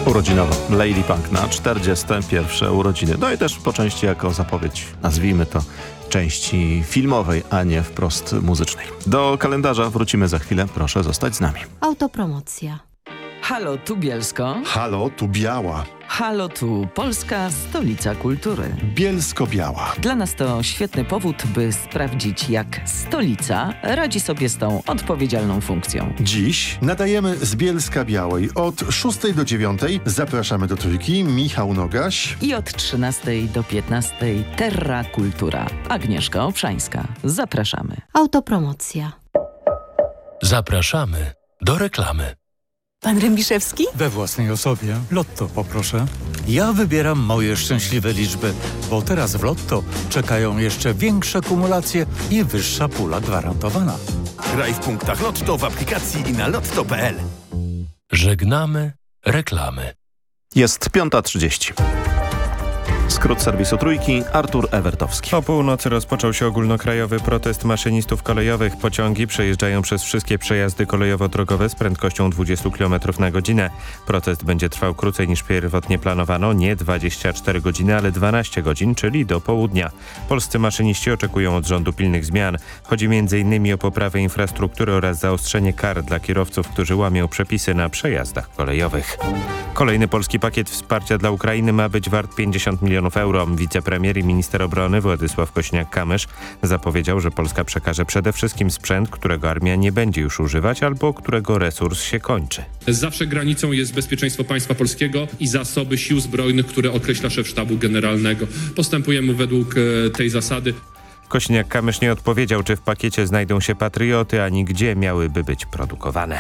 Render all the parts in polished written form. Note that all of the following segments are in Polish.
Urodzinowa Lady Punk na 41. urodziny. No i też po części jako zapowiedź, nazwijmy to, części filmowej, a nie wprost muzycznej. Do kalendarza wrócimy za chwilę. Proszę zostać z nami. Autopromocja. Halo, tu Bielsko. Halo, tu Biała. Halo, tu Polska, stolica kultury. Bielsko-Biała. Dla nas to świetny powód, by sprawdzić, jak stolica radzi sobie z tą odpowiedzialną funkcją. Dziś nadajemy z Bielska-Białej. Od 6 do 9 zapraszamy do Trójki Michał Nogaś. I od 13 do 15 Terra Kultura. Agnieszka Obszańska. Zapraszamy. Autopromocja. Zapraszamy do reklamy. Pan Rębiszewski? We własnej osobie. Lotto poproszę. Ja wybieram moje szczęśliwe liczby, bo teraz w Lotto czekają jeszcze większe kumulacje i wyższa pula gwarantowana. Graj w punktach Lotto w aplikacji i na lotto.pl. Żegnamy reklamy. Jest 5:30. Skrót serwisu Trójki, Artur Ewertowski. O północy rozpoczął się ogólnokrajowy protest maszynistów kolejowych. Pociągi przejeżdżają przez wszystkie przejazdy kolejowo-drogowe z prędkością 20 km na godzinę. Protest będzie trwał krócej niż pierwotnie planowano, nie 24 godziny, ale 12 godzin, czyli do południa. Polscy maszyniści oczekują od rządu pilnych zmian. Chodzi m.in. o poprawę infrastruktury oraz zaostrzenie kar dla kierowców, którzy łamią przepisy na przejazdach kolejowych. Kolejny polski pakiet wsparcia dla Ukrainy ma być wart 50 milionów euro. Wicepremier i minister obrony Władysław Kosiniak-Kamysz zapowiedział, że Polska przekaże przede wszystkim sprzęt, którego armia nie będzie już używać albo którego resurs się kończy. Zawsze granicą jest bezpieczeństwo państwa polskiego i zasoby sił zbrojnych, które określa szef sztabu generalnego. Postępujemy według tej zasady. Kosiniak-Kamysz nie odpowiedział, czy w pakiecie znajdą się patrioty, ani gdzie miałyby być produkowane.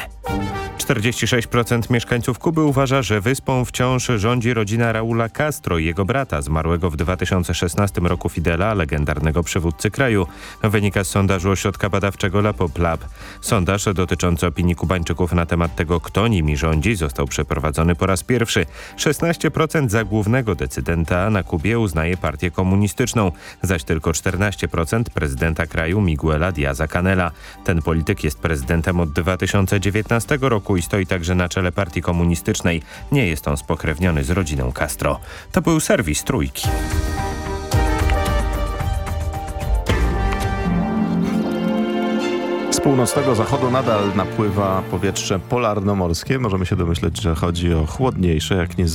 46% mieszkańców Kuby uważa, że wyspą wciąż rządzi rodzina Raula Castro i jego brata, zmarłego w 2016 roku Fidela, legendarnego przywódcy kraju. Wynika z sondażu ośrodka badawczego Lapop-Lab. Sondaż dotyczący opinii Kubańczyków na temat tego, kto nimi rządzi, został przeprowadzony po raz pierwszy. 16% za głównego decydenta na Kubie uznaje partię komunistyczną, zaś tylko 14% prezydenta kraju Miguela Díaza-Canela. Ten polityk jest prezydentem od 2019 roku i stoi także na czele partii komunistycznej. Nie jest on spokrewniony z rodziną Castro. To był serwis Trójki. Z północnego zachodu nadal napływa powietrze polarnomorskie. Możemy się domyśleć, że chodzi o chłodniejsze, jak nie